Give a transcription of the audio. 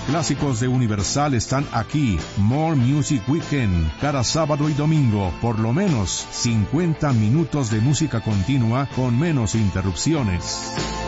clásicos de Universal están aquí. More Music Weekend, cada sábado y domingo, por lo menos 50 minutos de música continua con menos interrupciones.